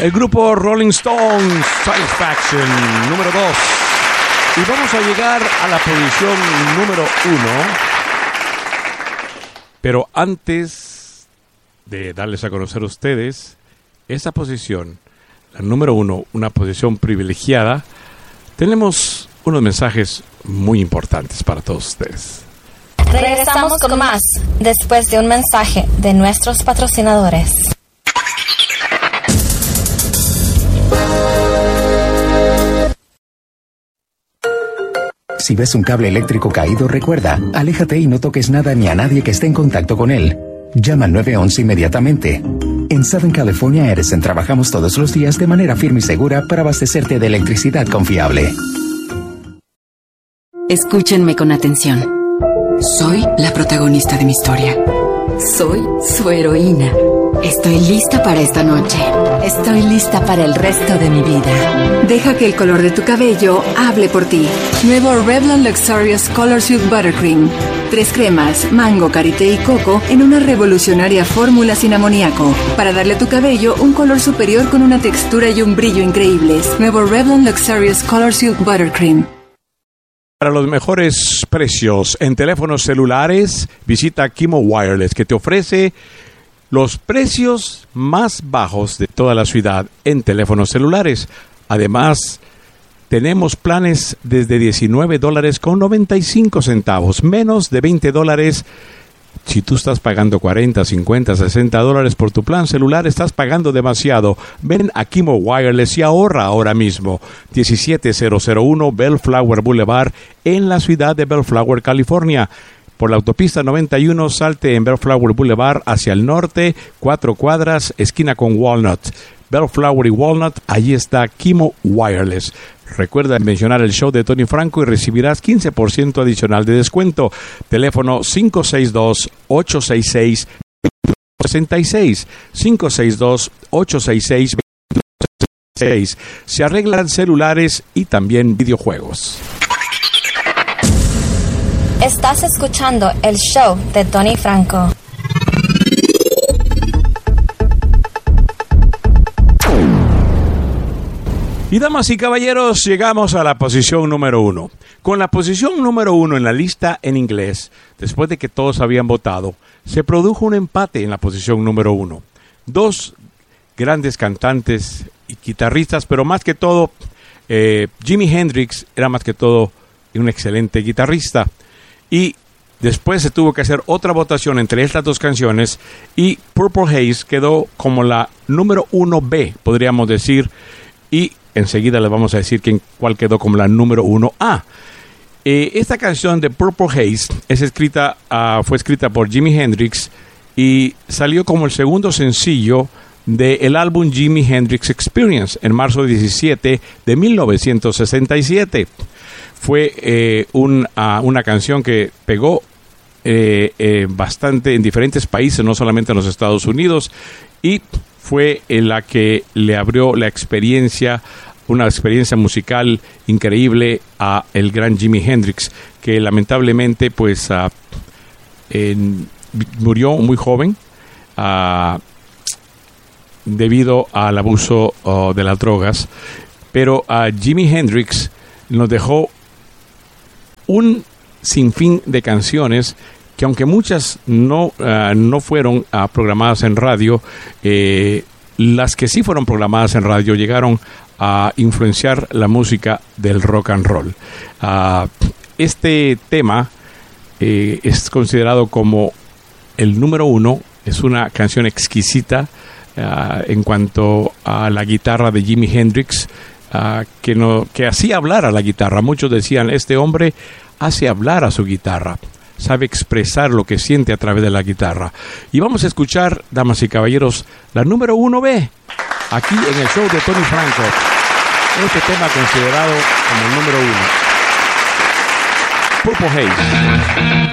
el grupo Rolling Stones, Satisfaction, número 2. Y vamos a llegar a la posición número 1. Pero antes de darles a conocer a ustedes esa posición, la número 1, una posición privilegiada, tenemos unos mensajes muy importantes para todos ustedes. Regresamos con más después de un mensaje de nuestros patrocinadores. Si ves un cable eléctrico caído, recuerda, aléjate y no toques nada ni a nadie que esté en contacto con él. Llama al 911 inmediatamente. En Southern California Edison trabajamos todos los días de manera firme y segura para abastecerte de electricidad confiable. Escúchenme con atención. Soy la protagonista de mi historia. Soy su heroína. Estoy lista para esta noche. Estoy lista para el resto de mi vida. Deja que el color de tu cabello hable por ti. Nuevo Revlon Luxurious Color Silk Buttercream. 3 cremas, mango, karité y coco en una revolucionaria fórmula sin amoníaco. Para darle a tu cabello un color superior con una textura y un brillo increíbles. Nuevo Revlon Luxurious Color Silk Buttercream. Para los mejores precios en teléfonos celulares, visita Kimo Wireless, que te ofrece los precios más bajos de toda la ciudad en teléfonos celulares. Además, tenemos planes desde $19.95, menos de $20. Si tú estás pagando $40, $50, $60 por tu plan celular, estás pagando demasiado. Ven a Kimo Wireless y ahorra ahora mismo. 17001 Bellflower Boulevard en la ciudad de Bellflower, California. Por la autopista 91, salte en Bellflower Boulevard hacia el norte, 4 cuadras, esquina con Walnut. Bellflower y Walnut, allí está Kimo Wireless. Recuerda mencionar el show de Tony Franco y recibirás 15% adicional de descuento. Teléfono 562-866-2266. 562-866-2266. Se arreglan celulares y también videojuegos. Estás escuchando el show de Tony Franco. Y damas y caballeros, llegamos a la posición número 1. Con la posición número 1 en la lista en inglés, después de que todos habían votado, se produjo un empate en la posición número 1. 2 grandes cantantes y guitarristas, pero más que todo, Jimi Hendrix era más que todo un excelente guitarrista. Y después se tuvo que hacer otra votación entre estas dos canciones y Purple Haze quedó como la número 1B, podríamos decir, y enseguida les vamos a decir cuál quedó como la número 1A. Esta canción de Purple Haze fue escrita por Jimi Hendrix y salió como el segundo sencillo del álbum Jimi Hendrix Experience en marzo 17 de 1967. Fue una canción que pegó bastante en diferentes países, no solamente en los Estados Unidos, y fue la que le abrió una experiencia musical increíble a el gran Jimi Hendrix, que lamentablemente pues murió muy joven debido al abuso de las drogas. Pero Jimi Hendrix nos dejó un sinfín de canciones que, aunque muchas no fueron programadas en radio, las que sí fueron programadas en radio llegaron a influenciar la música del rock and roll. Este tema es considerado como el número 1. Es una canción exquisita en cuanto a la guitarra de Jimi Hendrix, que hacía hablar a la guitarra. Muchos decían, este hombre hace hablar a su guitarra, sabe expresar lo que siente a través de la guitarra. Y vamos a escuchar, damas y caballeros, la número 1B, aquí en el show de Tony Franco. Este tema considerado como el número 1. Purple Haze.